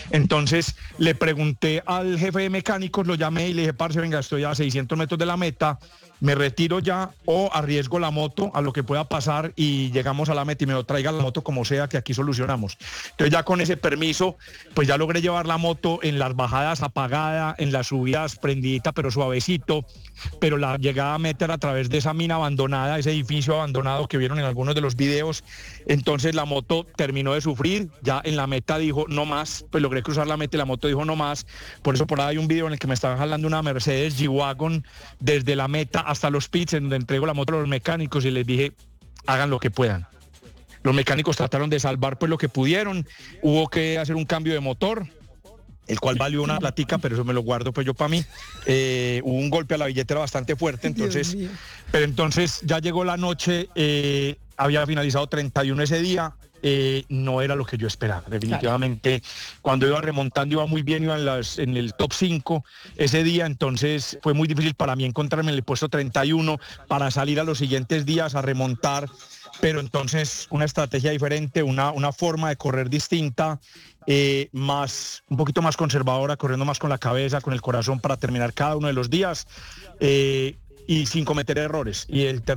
Entonces le pregunté al jefe de mecánicos, lo llamé y le dije, parce, venga, estoy a 600 metros de la meta, me retiro ya o arriesgo la moto a lo que pueda pasar y llegamos a la meta y me lo traiga la moto como sea, que aquí solucionamos. Entonces ya con ese permiso, pues ya logré llevar la moto en las bajadas apagada, en las subidas prendidita pero suavecito, pero la llegada a meta era a través de esa mina abandonada, ese edificio abandonado que vieron en algunos de los videos. Entonces la moto terminó de sufrir, ya en la meta dijo no más, pues logré cruzar la meta y la moto dijo no más. Por eso por ahí hay un video en el que me estaban jalando una Mercedes G-Wagon desde la meta hasta los pits, en donde entrego la moto a los mecánicos y les dije, hagan lo que puedan. Los mecánicos trataron de salvar pues lo que pudieron, hubo que hacer un cambio de motor, el cual valió una platica, pero eso me lo guardo pues yo para mí. Hubo un golpe a la billetera bastante fuerte, entonces, pero entonces ya llegó la noche, había finalizado 31 ese día, no era lo que yo esperaba, definitivamente. Claro. Cuando iba remontando iba muy bien, iba en el top 5 ese día, entonces fue muy difícil para mí encontrarme en el puesto 31 para salir a los siguientes días a remontar, pero entonces una estrategia diferente, una forma de correr distinta, un poquito más conservadora, corriendo más con la cabeza, con el corazón para terminar cada uno de los días. Y sin cometer errores. Y el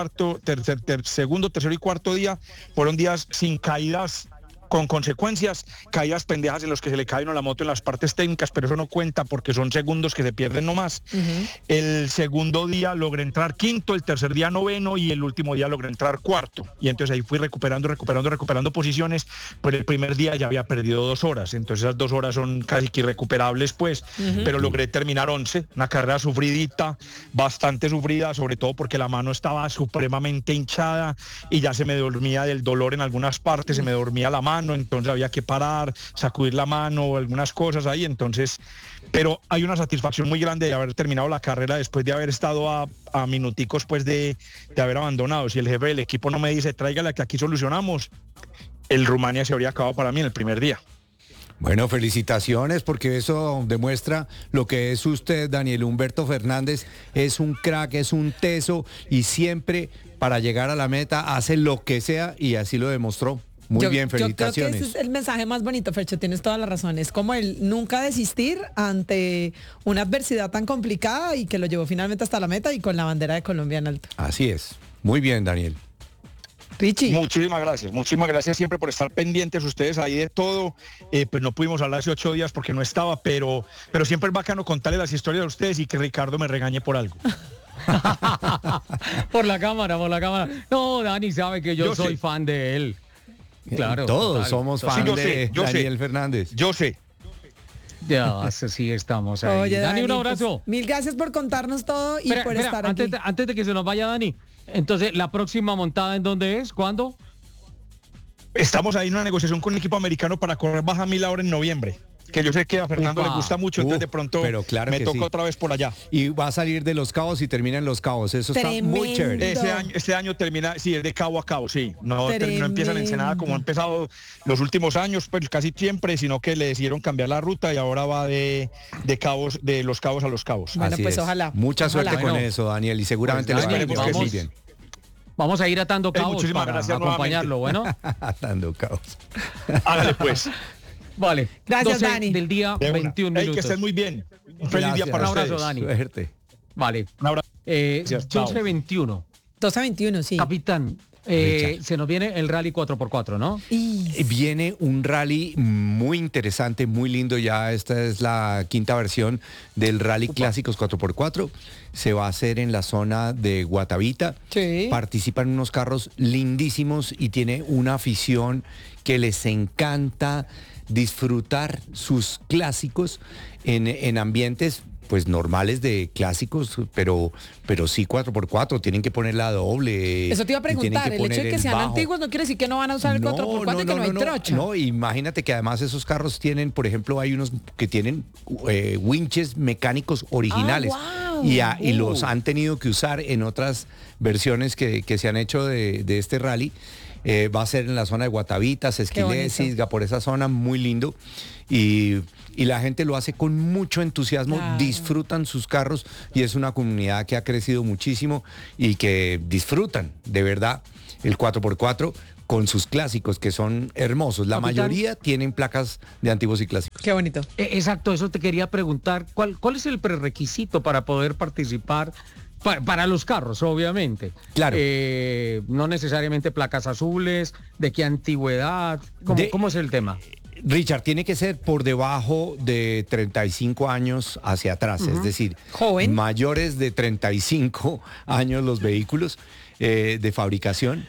segundo, tercero y cuarto día fueron días sin caídas con consecuencias, caídas pendejas en los que se le cae a la moto en las partes técnicas, pero eso no cuenta porque son segundos que se pierden nomás. El segundo día logré entrar quinto, el tercer día noveno y el último día logré entrar cuarto. Y entonces ahí fui recuperando posiciones, pero el primer día ya había perdido 2 horas, entonces esas 2 horas son casi que irrecuperables pues, pero logré terminar 11, una carrera sufridita, bastante sufrida, sobre todo porque la mano estaba supremamente hinchada y ya se me dormía del dolor en algunas partes, se me dormía la mano, entonces había que parar, sacudir la mano, algunas cosas ahí, entonces, pero hay una satisfacción muy grande de haber terminado la carrera después de haber estado a minuticos pues de haber abandonado. Si el jefe del equipo no me dice tráigala que aquí solucionamos, el Rumania se habría acabado para mí en el primer día. Bueno, felicitaciones porque eso demuestra lo que es usted, Daniel Humberto Fernández, es un crack, es un teso y siempre para llegar a la meta hace lo que sea y así lo demostró. Muy bien, felicitaciones. Yo creo que ese es el mensaje más bonito, Fercho, tienes toda la razón. Es como el nunca desistir ante una adversidad tan complicada y que lo llevó finalmente hasta la meta y con la bandera de Colombia en alto. Así es. Muy bien, Daniel. Richie. Muchísimas gracias siempre por estar pendientes ustedes ahí de todo. Pues no pudimos hablar hace 8 días porque no estaba, pero siempre es bacano contarle las historias de ustedes y que Ricardo me regañe por algo. por la cámara. No, Dani sabe que yo soy fan de él. Claro, todos somos fan de Daniel Fernández. Yo sé. Ya, sí estamos ahí. Oye, Dani, un abrazo. Pues, mil gracias por contarnos todo y por estar aquí. Antes de que se nos vaya, Dani, entonces, ¿la próxima montada en dónde es? ¿Cuándo? Estamos ahí en una negociación con un equipo americano para correr baja 1000 ahora en noviembre. Que yo sé que a Fernando le gusta mucho, entonces de pronto claro me toca sí. Otra vez por allá. Y va a salir de Los Cabos y termina en Los Cabos, eso Tremendo. está muy chévere. Este año termina, sí, es de cabo a cabo, sí. No empieza en Ensenada como ha empezado los últimos años, pues casi siempre, sino que le decidieron cambiar la ruta y ahora va de Los Cabos a Los Cabos. Bueno, así pues es. ojalá. Mucha suerte con eso, Daniel, y seguramente pues, les va muy bien. Vamos a ir atando cabos para acompañarlo, bueno. Atando cabos. Hágale pues. Vale. Gracias, Dani. Del día, 21 minutos. Que estén muy bien. Un feliz día para ustedes. Un abrazo, ustedes. Dani. Suerte. Vale. Un abrazo. 12:21. 12:21, sí. Capitán, se nos viene el Rally 4x4, ¿no? Viene un rally muy interesante, muy lindo. Ya esta es la 5ª versión del Rally Clásicos 4x4. Se va a hacer en la zona de Guatavita. Sí. Participan unos carros lindísimos y tiene una afición que les encanta disfrutar sus clásicos en ambientes pues normales de clásicos, pero sí 4x4, tienen que poner la doble. Eso te iba a preguntar, el hecho de que sean antiguos no quiere decir que no van a usar el 4x4 y que no hay trocha. No, imagínate que además esos carros tienen, por ejemplo, hay unos que tienen winches mecánicos originales. Wow. Y los han tenido que usar en otras versiones que se han hecho de este rally. Va a ser en la zona de Guatavitas, Esquilé, Cisga, por esa zona, muy lindo. Y la gente lo hace con mucho entusiasmo, claro. Disfrutan sus carros y es una comunidad que ha crecido muchísimo y que disfrutan de verdad el 4x4 con sus clásicos que son hermosos. La mayoría tienen placas de antiguos y clásicos. Qué bonito. Exacto, eso te quería preguntar. ¿Cuál es el prerequisito para poder participar? Para los carros, obviamente. Claro. No necesariamente placas azules, ¿de qué antigüedad? ¿Cómo es el tema? Richard, tiene que ser por debajo de 35 años hacia atrás, es decir, joven, mayores de 35 años los vehículos de fabricación.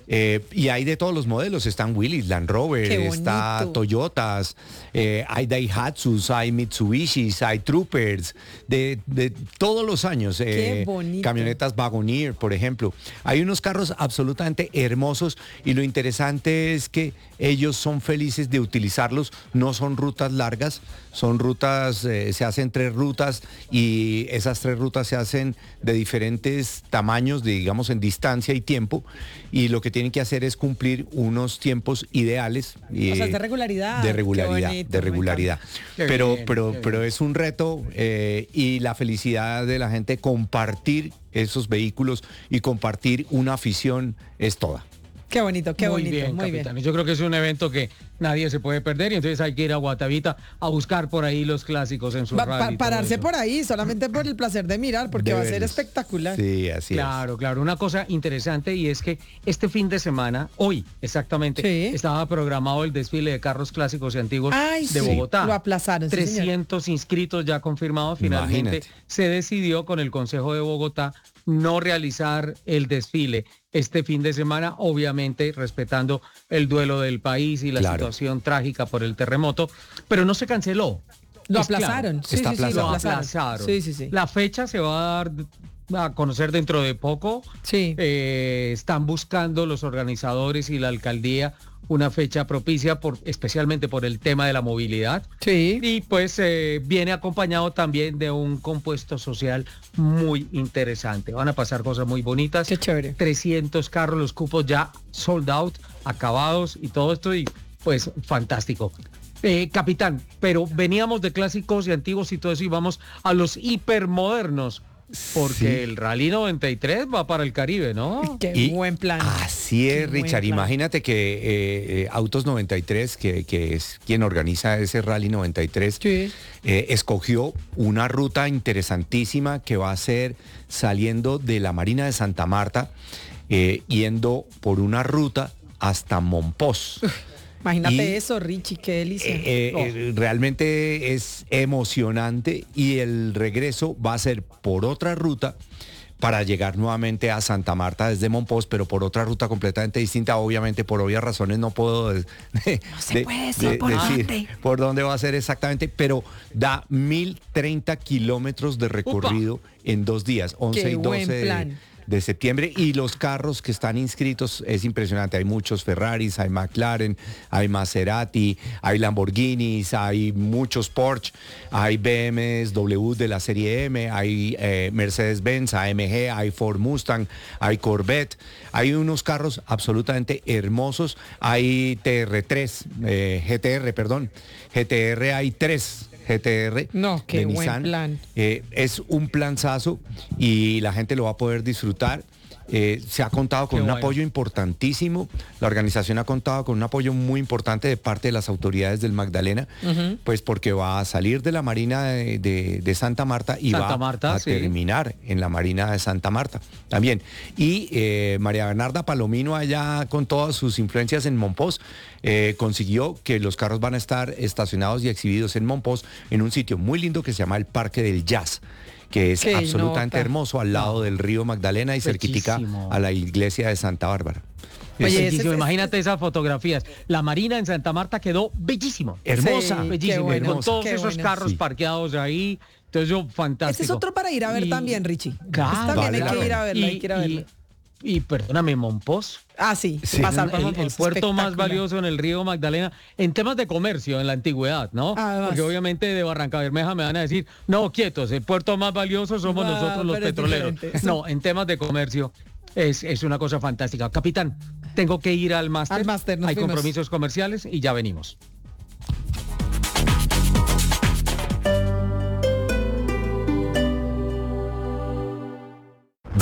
Y hay de todos los modelos, están Willys, Land Rover, está Toyotas, hay Daihatsus, hay Mitsubishis, hay Troopers, de todos los años, camionetas Wagoneer, por ejemplo. Hay unos carros absolutamente hermosos y lo interesante es que ellos son felices de utilizarlos, no son rutas largas, son rutas, se hacen 3 rutas y esas 3 rutas se hacen de diferentes tamaños, digamos en distancia y tiempo, y lo que tienen que hacer es cumplir unos tiempos ideales. O sea, de regularidad. De regularidad. Pero es un reto y la felicidad de la gente compartir esos vehículos y compartir una afición es toda. Qué bonito, qué bonito. Bien, muy capitán. bien. Yo creo que es un evento que nadie se puede perder y entonces hay que ir a Guatavita a buscar por ahí los clásicos en su rally. Pararse por ahí, solamente por el placer de mirar, porque va a ser espectacular. Sí, así Claro. Una cosa interesante y es que este fin de semana, hoy exactamente, estaba programado el desfile de carros clásicos y antiguos de Bogotá. Lo aplazaron. 300 inscritos ya confirmados. Finalmente se decidió con el Consejo de Bogotá no realizar el desfile este fin de semana, obviamente respetando el duelo del país y la situación trágica por el terremoto, pero no se canceló. Lo aplazaron. Está aplazado. Lo aplazaron. Sí. La fecha se va a dar a conocer dentro de poco. Sí. Están buscando los organizadores y la alcaldía una fecha propicia especialmente por el tema de la movilidad. Sí. Y pues viene acompañado también de un compuesto social muy interesante. Van a pasar cosas muy bonitas. Qué chévere. 300 carros, los cupos ya sold out, acabados y todo esto, y pues fantástico. Capitán, pero veníamos de clásicos y antiguos y todo eso y vamos a los hipermodernos. Porque el Rally 93 va para el Caribe, ¿no? Qué buen plan. Así es, Richard. Imagínate que Autos 93, que es quien organiza ese Rally 93, escogió una ruta interesantísima que va a ser saliendo de la Marina de Santa Marta, yendo por una ruta hasta Monpós. Imagínate eso, Richie, qué delicia. Realmente es emocionante y el regreso va a ser por otra ruta para llegar nuevamente a Santa Marta desde Monpós, pero por otra ruta completamente distinta. Obviamente, por obvias razones, no puedo decir por dónde va a ser exactamente, pero da 1.030 kilómetros de recorrido en 2 días, 11 y 12 de septiembre, y los carros que están inscritos es impresionante. Hay muchos Ferraris, hay McLaren, hay Maserati, hay Lamborghinis, hay muchos Porsche, hay BMW de la serie M, hay Mercedes-Benz, AMG, hay Ford Mustang, hay Corvette, hay unos carros absolutamente hermosos, hay GTR hay 3 GTR. No, qué de buen Nissan. plan. Es un planzazo y la gente lo va a poder disfrutar. Se ha contado con un apoyo importantísimo. La organización ha contado con un apoyo muy importante de parte de las autoridades del Magdalena, pues porque va a salir de la Marina de Santa Marta y va a terminar en la Marina de Santa Marta también. Y María Bernarda Palomino, allá con todas sus influencias en Monpós, consiguió que los carros van a estar estacionados y exhibidos en Monpós en un sitio muy lindo que se llama el Parque del Jazz, que es absolutamente hermoso, al lado del río Magdalena y cerquitica a la iglesia de Santa Bárbara. Oye, imagínate esas fotografías. La Marina en Santa Marta quedó bellísimo. Hermosa. Bellísimo. Con todos esos carros parqueados ahí. Entonces, fantástico. Este es otro para ir a ver también, Richie. Claro. También hay que ir a verlo, Y perdóname, Monpós. Pasar por Monpós. El puerto más valioso en el río Magdalena, en temas de comercio, en la antigüedad, ¿no? Porque obviamente de Barranca Bermeja me van a decir, no, quietos, el puerto más valioso somos nosotros los petroleros. No, en temas de comercio es una cosa fantástica. Capitán, tengo que ir al máster. Hay compromisos comerciales y ya venimos.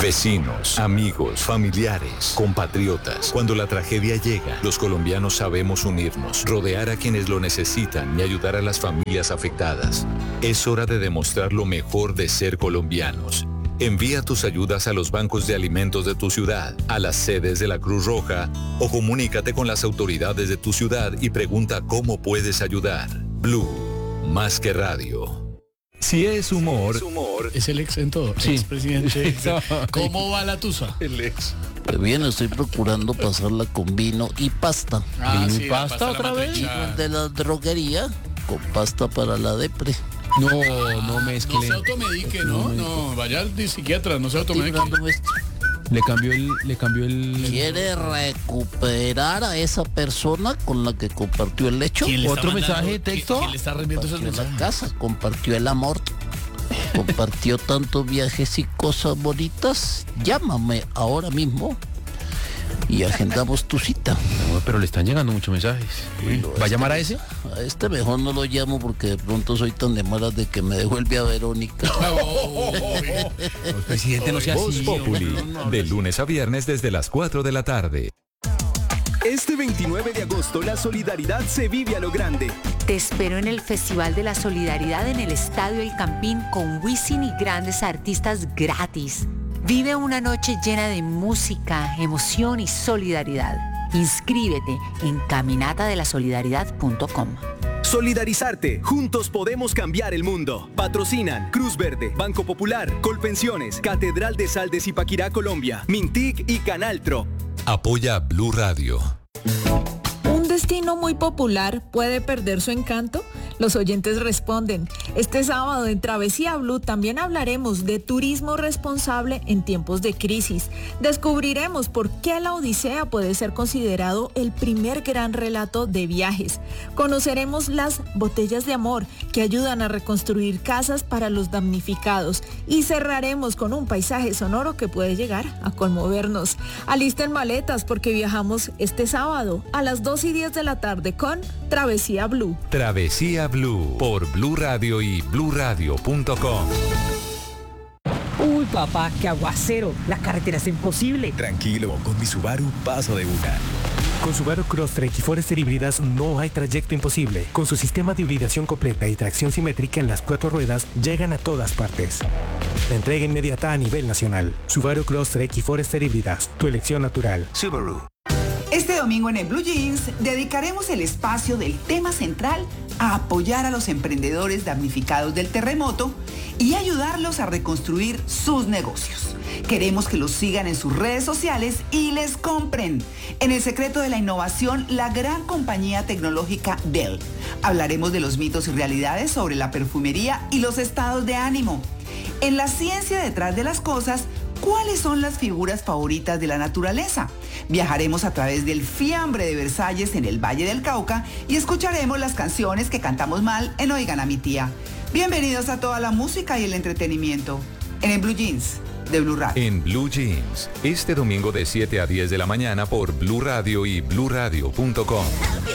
Vecinos, amigos, familiares, compatriotas. Cuando la tragedia llega, los colombianos sabemos unirnos, rodear a quienes lo necesitan y ayudar a las familias afectadas. Es hora de demostrar lo mejor de ser colombianos. Envía tus ayudas a los bancos de alimentos de tu ciudad, a las sedes de la Cruz Roja o comunícate con las autoridades de tu ciudad y pregunta cómo puedes ayudar. Blue, más que radio. Si es humor... Es el ex en todo, sí. Expresidente. ¿Cómo va la tusa? El ex. Bien, estoy procurando pasarla con vino y pasta. ¿Vino y pasta otra vez? De la droguería, con pasta para la depre. No mezcle. No se automedique, no, vaya al psiquiatra, no se automedique. Le cambió el... ¿Quiere recuperar a esa persona con la que compartió el lecho? ¿Otro mensaje de texto? ¿Quién le está reenviando esos mensajes? La casa, compartió el amor, compartió tantos viajes y cosas bonitas. Llámame ahora mismo y agendamos tu cita. No, pero le están llegando muchos mensajes. ¿Va a llamar a ese? A este mejor no lo llamo porque de pronto soy tan de malas de que me devuelve a Verónica. Presidente, no sea así. Voz Populi, de lunes a viernes desde las 4 de la tarde. Este 29 de agosto la solidaridad se vive a lo grande. Te espero en el Festival de la Solidaridad en el Estadio El Campín con Wisin y grandes artistas gratis. Vive una noche llena de música, emoción y solidaridad. Inscríbete en caminatadelasolidaridad.com. Solidarizarte. Juntos podemos cambiar el mundo. Patrocinan Cruz Verde, Banco Popular, Colpensiones, Catedral de Sal de Zipaquirá, Colombia, Mintic y Canaltro. Apoya Blue Radio. ¿Un destino muy popular puede perder su encanto? Los oyentes responden. Este sábado en Travesía Blue también hablaremos de turismo responsable en tiempos de crisis. Descubriremos por qué la Odisea puede ser considerado el primer gran relato de viajes. Conoceremos las botellas de amor que ayudan a reconstruir casas para los damnificados. Y cerraremos con un paisaje sonoro que puede llegar a conmovernos. Alisten maletas porque viajamos este sábado a las 2:10 de la tarde con Travesía Blue. Travesía Blue por Blue Radio y bluradio.com. Uy, papá, qué aguacero. La carretera es imposible. Tranquilo, con mi Subaru paso de una. Con Subaru Crosstrek y Forester híbridas no hay trayecto imposible. Con su sistema de hibridación completa y tracción simétrica en las 4 ruedas, llegan a todas partes. La entrega inmediata a nivel nacional. Subaru Crosstrek y Forester híbridas, tu elección natural. Subaru. Este domingo en el Blue Jeans dedicaremos el espacio del tema central a apoyar a los emprendedores damnificados del terremoto y ayudarlos a reconstruir sus negocios. Queremos que los sigan en sus redes sociales y les compren. En el secreto de la innovación, la gran compañía tecnológica Dell. Hablaremos de los mitos y realidades sobre la perfumería y los estados de ánimo. En la ciencia detrás de las cosas, ¿cuáles son las figuras favoritas de la naturaleza? Viajaremos a través del fiambre de Versalles en el Valle del Cauca y escucharemos las canciones que cantamos mal en Oigan a mi tía. Bienvenidos a toda la música y el entretenimiento en el Blue Jeans de Blue Radio. En Blue Jeans, este domingo de 7 a 10 de la mañana por Blue Radio y bluradio.com.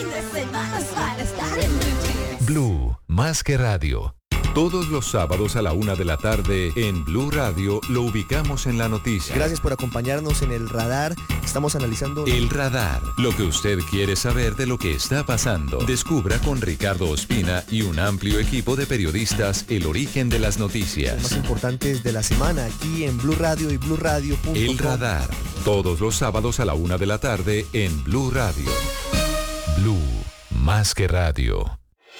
Blue, más que radio. Todos los sábados a la 1 de la tarde en Blue Radio lo ubicamos en la noticia. Gracias por acompañarnos en El Radar. Estamos analizando... El Radar, lo que usted quiere saber de lo que está pasando. Descubra con Ricardo Ospina y un amplio equipo de periodistas el origen de las noticias. Los más importantes de la semana aquí en Blue Radio y bluradio.com. El Radar, todos los sábados a la 1 de la tarde en Blue Radio. Blue, más que radio.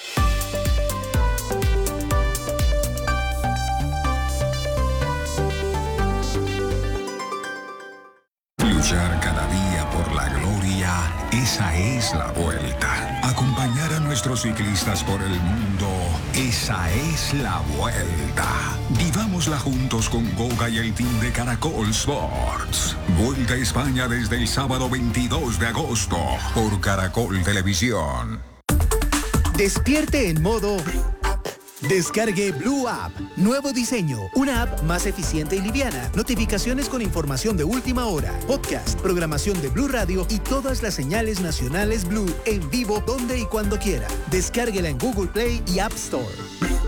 Luchar cada día por la gloria, esa es la vuelta. Acompañar a nuestros ciclistas por el mundo, esa es la vuelta. Vivámosla juntos con Goga y el team de Caracol Sports. Vuelta a España desde el sábado 22 de agosto por Caracol Televisión. Despierte en modo... Descargue Blue App. Nuevo diseño. Una app más eficiente y liviana. Notificaciones con información de última hora. Podcast, programación de Blue Radio y todas las señales nacionales Blue en vivo donde y cuando quiera. Descárguela en Google Play y App Store.